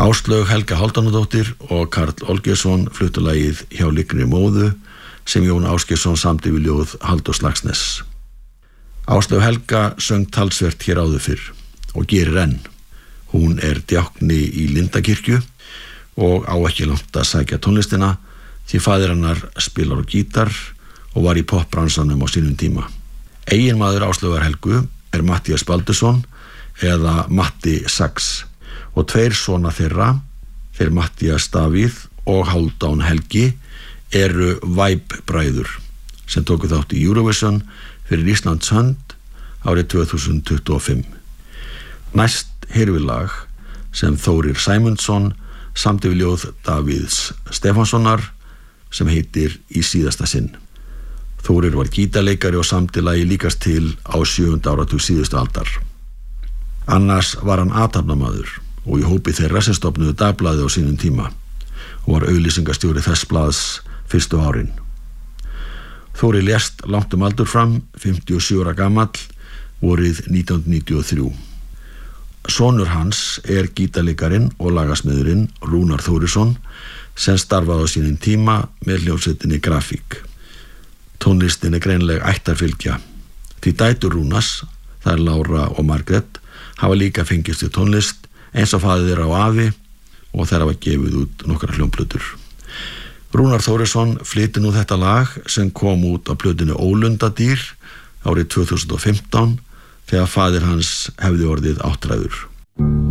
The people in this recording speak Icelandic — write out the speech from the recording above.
Áslaug Helga Hálfdánadóttir og Karl Olgeirsson fluttu lagið Hjá lygnri móðu sem Jón Ásgeirsson samdi við ljóð Halldórs Laxness. Áslaug Helga söng talsvert hér áður fyrr og gerir enn. Hún djákni í Lindakirkju og á ekki langt að sækja tónlistina því faðir hennar spilar á gítar og var í popbransanum á sínum tíma. Eiginmaður Áslaugar Helgu Matthías Baldursson eða Matti Sax og 2 sona þeirra, þeir Matthías Davíð og Hálfdán Helgi, eru Væp-bræður sem tóku þátt í Eurovision fyrir Íslands hönd árið 2025. Næst heyrum við lag sem Þórir Sæmundsson samdi við ljóð Davíðs Stefánssonar sem heitir Í síðasta sinn. Þórir var gítarleikari og samdi lagið líkast til á 7. áratug síðustu aldar. Annars var hann athafnamaður og í hópi þeirra sem stofnuðu dagblaðið á sínum tíma og var auglýsingastjóri þess blaðs fyrstu árin. Þórir lést langt aldur fram, 57 ára gamall, vorið 1993. Sonur hans gítarleikarinn og lagasmiðurinn Rúnar Þórisson sem starfaði á sínum tíma með hljómsveitinni Grafík. Tónlistin greinileg ættarfylgja. Því dætur Rúnars, þær Lára og Margrét, hafa líka fengist við tónlist eins og faðir þeirra á afi og þær hafa gefið út nokkrar hljómplötur. Rúnar Þórisson flytur nú þetta lag sem kom út á plötunni Ólundadýr árið 2015 þegar faðir hans hefði orðið áttræður.